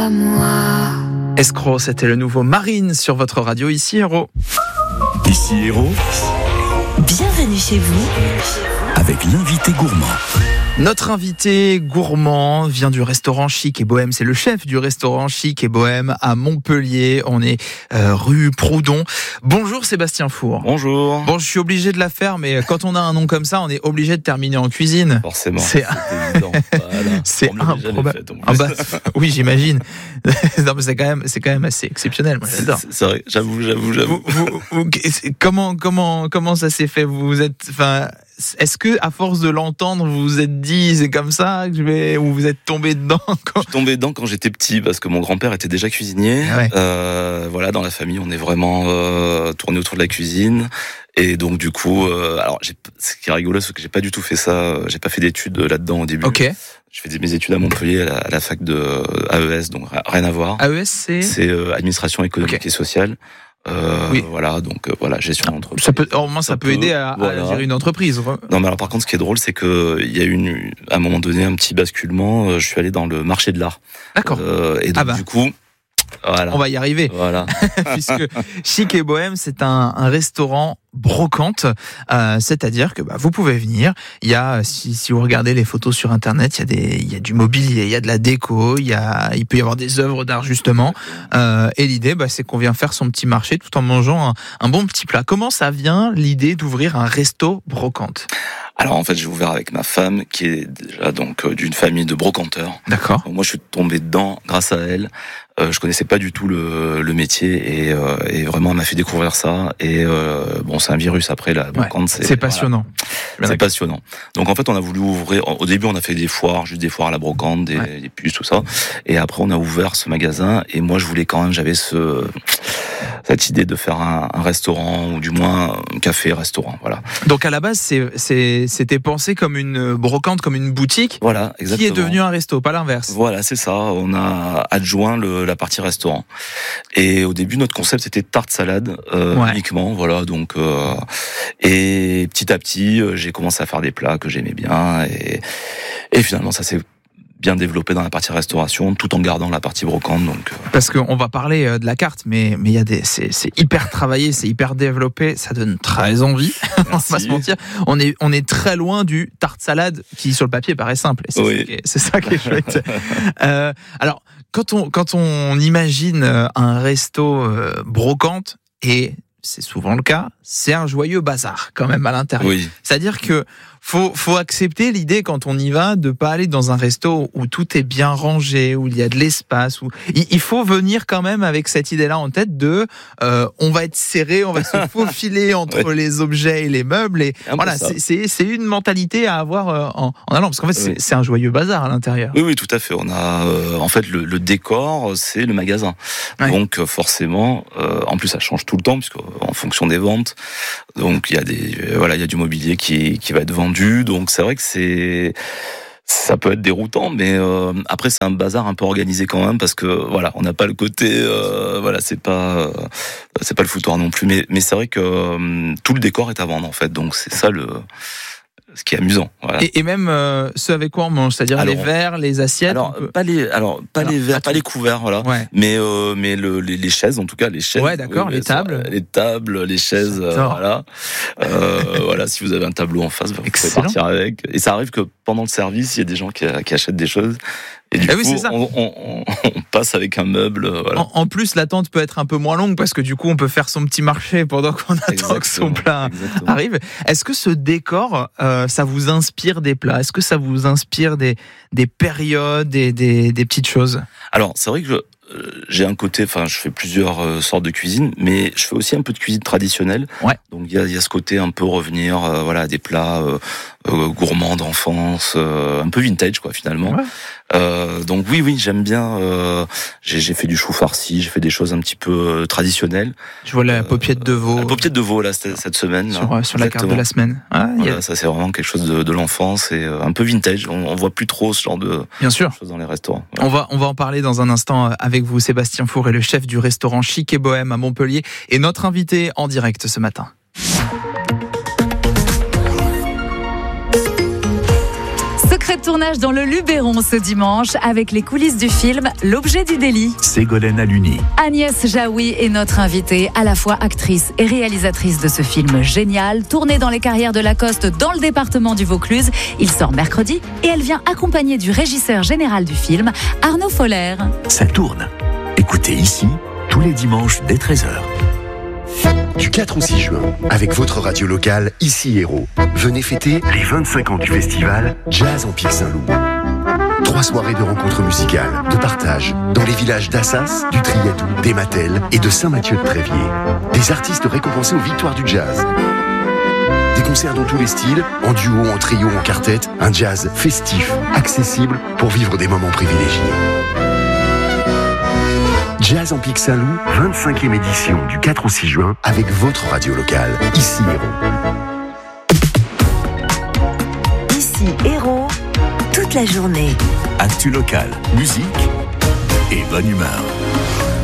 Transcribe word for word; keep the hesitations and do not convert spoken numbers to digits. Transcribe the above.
à moi. Escroc, c'était le nouveau Marine sur votre radio, ici Héros. Ici Héros, bienvenue chez vous avec l'invité gourmand. Notre invité gourmand vient du restaurant Chic et Bohème. C'est le chef du restaurant Chic et Bohème à Montpellier. On est euh, rue Proudhon. Bonjour Sébastien Four. Bonjour. Bon, je suis obligé de la faire, mais quand on a un nom comme ça, on est obligé de terminer en cuisine. Forcément. C'est, c'est évident. Voilà. c'est improbable. Ah bah, oui, j'imagine. Non, mais c'est quand même, c'est quand même assez exceptionnel. Moi, j'adore. C'est, c'est vrai. J'avoue, j'avoue, j'avoue. Vous, vous, vous, comment, comment, comment ça s'est fait? Vous êtes, enfin. Est-ce que, à force de l'entendre, vous vous êtes dit c'est comme ça que je vais, ou vous êtes tombé dedans quand... Je suis tombé dedans quand j'étais petit parce que mon grand-père était déjà cuisinier. Ah ouais. euh, voilà, dans la famille, on est vraiment euh, tourné autour de la cuisine. Et donc du coup, euh, alors j'ai, ce qui est rigolo, c'est que j'ai pas du tout fait ça. J'ai pas fait d'études là-dedans au début. Ok. Je fais mes études à Montpellier à la, à la fac de A E S, donc rien à voir. A E S, c'est C'est euh, administration économique okay. et sociale. Euh, oui. Voilà, donc euh, voilà, gestion d'entreprise. Ça peut, au moins, ça, ça peut, peut aider à, voilà. à gérer une entreprise. Non, mais alors par contre, ce qui est drôle, c'est que il y a eu une, à un moment donné un petit basculement. Je suis allé dans le marché de l'art. D'accord. Euh, et donc ah bah. du coup, voilà. On va y arriver. Voilà. Puisque Chic et Bohème, c'est un, un restaurant brocante, euh, c'est-à-dire que bah, vous pouvez venir. Il y a, si, si vous regardez les photos sur internet, il y a des, il y a du mobilier, il y a de la déco, il y a, il peut y avoir des œuvres d'art justement. Euh, et l'idée, bah, c'est qu'on vient faire son petit marché tout en mangeant un, un bon petit plat. Comment ça vient l'idée d'ouvrir un resto brocante ? Alors en fait, j'ai ouvert avec ma femme qui est déjà donc euh, d'une famille de brocanteurs. D'accord. Donc, moi, je suis tombé dedans grâce à elle. Euh, je connaissais pas du tout le, le métier et, euh, et vraiment elle m'a fait découvrir ça. Et euh, bon, c'est un virus après la brocante. Ouais, c'est, c'est passionnant. Voilà. C'est passionnant. Donc en fait, on a voulu ouvrir. Au début, on a fait des foires, juste des foires à la brocante, des, ouais. des puces, tout ça. Et après, on a ouvert ce magasin. Et moi, je voulais quand même, j'avais ce cette idée de faire un, un restaurant ou du moins un café-restaurant. Voilà. Donc à la base, c'est, c'est, c'était pensé comme une brocante, comme une boutique. Voilà, exactement. Qui est devenue un resto, pas l'inverse. Voilà, c'est ça. On a adjoint le, la partie restaurant. Et au début, notre concept c'était tarte salade euh, ouais. uniquement. Voilà, donc euh, et petit à petit, j'ai commencé à faire des plats que j'aimais bien et, et finalement, ça s'est bien développé dans la partie restauration, tout en gardant la partie brocante. Donc, euh... parce qu'on va parler de la carte, mais mais il y a des, c'est, c'est hyper travaillé, c'est hyper développé, ça donne très envie. On va pas se mentir. On est on est très loin du tarte salade qui sur le papier paraît simple. Et c'est, oui. ça qui est, c'est ça qui est chouette. euh, alors quand on quand on imagine un resto euh, brocante, et c'est souvent le cas, c'est un joyeux bazar quand même à l'intérieur. Oui. C'est-à-dire que faut faut accepter l'idée quand on y va de pas aller dans un resto où tout est bien rangé, où il y a de l'espace, où il, il faut venir quand même avec cette idée-là en tête de euh, on va être serré, on va se faufiler entre ouais. les objets et les meubles et un voilà, c'est, c'est c'est une mentalité à avoir euh, en, en allant parce qu'en fait oui. c'est, c'est un joyeux bazar à l'intérieur. Oui oui, tout à fait. On a euh, en fait le, le décor, c'est le magasin. Ouais. Donc forcément euh, en plus ça change tout le temps puisque en fonction des ventes. Donc il y a des euh, voilà, il y a du mobilier qui qui va être vendu. Donc c'est vrai que c'est ça peut être déroutant, mais euh, après c'est un bazar un peu organisé quand même parce que voilà, on n'a pas le côté euh, voilà, c'est pas euh, c'est pas le foutoir non plus, mais mais c'est vrai que euh, tout le décor est à vendre en fait, donc c'est ça le ce qui est amusant. Voilà. Et, et même euh, ce avec quoi on mange, c'est-à-dire alors, les verres, les assiettes. Alors peut... pas les, alors pas alors, les verres, pas les couverts, voilà. Ouais. Mais euh, mais le, les, les chaises, en tout cas les chaises. Ouais, d'accord. Oui, les tables. Les tables, les chaises, euh, voilà. Euh, voilà, si vous avez un tableau en face, vous Excellent. pouvez partir avec. Et ça arrive que pendant le service, il y a des gens qui, qui achètent des choses. Et du ah coup, oui, c'est ça. On, on, on passe avec un meuble. Voilà. En, en plus, l'attente peut être un peu moins longue parce que du coup, on peut faire son petit marché pendant qu'on attend exactement, que son plat exactement. arrive. Est-ce que ce décor, euh, ça vous inspire des plats ? Est-ce que ça vous inspire des, des périodes, des, des, des petites choses ? Alors, c'est vrai que je, euh, j'ai un côté, enfin, je fais plusieurs euh, sortes de cuisine, mais je fais aussi un peu de cuisine traditionnelle. Ouais. Donc, il y a, il y a ce côté un peu revenir, euh, voilà, des plats euh, euh, gourmands d'enfance, euh, un peu vintage, quoi, finalement. Ouais. Euh, donc oui, oui, j'aime bien. Euh, j'ai, j'ai fait du chou farci, j'ai fait des choses un petit peu euh, traditionnelles. Je vois la paupiette de veau. La paupiette de veau là cette, cette semaine. Sur, là, sur la carte de la semaine. Ah, voilà, a... ça c'est vraiment quelque chose de, de l'enfance et euh, un peu vintage. On, on voit plus trop ce genre de bien sûr. choses dans les restaurants. Voilà. On va on va en parler dans un instant avec vous, Sébastien Four, est le chef du restaurant Chic et Bohème à Montpellier et notre invité en direct ce matin. Secret tournage dans le Luberon ce dimanche avec les coulisses du film L'objet du délit. Ségolène Aluni. Agnès Jaoui est notre invitée, à la fois actrice et réalisatrice de ce film génial, tourné dans les carrières de Lacoste dans le département du Vaucluse. Il sort mercredi et elle vient accompagnée du régisseur général du film, Arnaud Foller. Ça tourne. Écoutez ici, tous les dimanches dès treize heures. Du quatre au six juin, avec votre radio locale, ici Hérault, venez fêter les vingt-cinq ans du festival Jazz en Pic Saint-Loup. Trois soirées de rencontres musicales, de partage, dans les villages d'Assas, du Triadou, d'Ematel et de Saint-Mathieu-de-Tréviers. Des artistes récompensés aux victoires du jazz. Des concerts dans tous les styles, en duo, en trio, en quartet, un jazz festif, accessible pour vivre des moments privilégiés. Jazz en Pic Saint-Loup, vingt-cinquième édition du quatre au six juin, avec votre radio locale, ici Hérault. Ici Hérault, toute la journée. Actu locale, musique et bonne humeur.